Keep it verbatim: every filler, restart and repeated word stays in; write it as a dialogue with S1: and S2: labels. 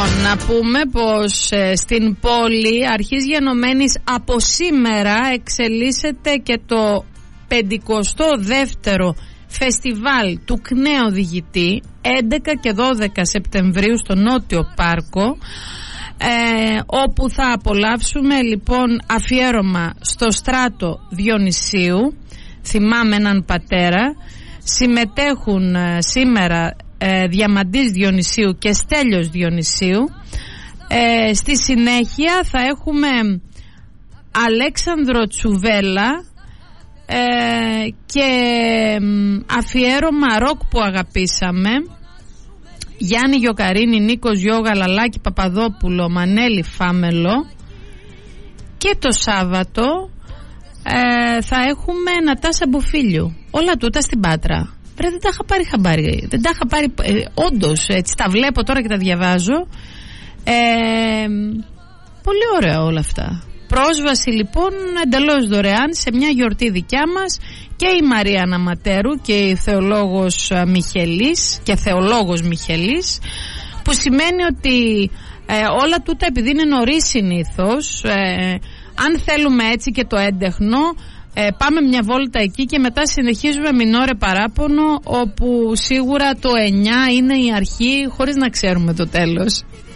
S1: Λοιπόν, να πούμε πως ε, στην πόλη αρχής γενομένης από σήμερα εξελίσσεται και το πενηκοστό δεύτερο φεστιβάλ του ΚΝΕ Οδηγητή, έντεκα και δώδεκα Σεπτεμβρίου στο Νότιο Πάρκο, ε, όπου θα απολαύσουμε λοιπόν αφιέρωμα στο Στράτο Διονυσίου. Θυμάμαι έναν πατέρα. Συμμετέχουν ε, σήμερα ε, Διαμαντής Διονυσίου και Στέλιος Διονυσίου. ε, Στη συνέχεια θα έχουμε Αλέξανδρο Τσουβέλα ε, και αφιέρωμα ροκ που αγαπήσαμε, Γιάννη Γιοκαρίνη, Νίκος Γιώγα, Λαλάκη Παπαδόπουλο, Μανέλη Φάμελο. Και το Σάββατο ε, θα έχουμε Νατάσα Μποφίλιου. Όλα τούτα στην Πάτρα. Ρε, δεν τα είχα πάρει χαμπάρι. Δεν τα είχα πάρει, ε, όντως, έτσι τα βλέπω τώρα και τα διαβάζω. ε, Πολύ ωραία όλα αυτά. Πρόσβαση λοιπόν εντελώς δωρεάν σε μια γιορτή δικιά μας. Και η Μαρία Αναματέρου και η θεολόγος Μιχελής και θεολόγος Μιχελής, που σημαίνει ότι ε, όλα τούτα, επειδή είναι νωρίς συνήθως, ε, αν θέλουμε έτσι και το έντεχνο, ε, πάμε μια βόλτα εκεί και μετά συνεχίζουμε Μινόρε Παράπονο, όπου σίγουρα το εννιά είναι η αρχή χωρίς να ξέρουμε το τέλος.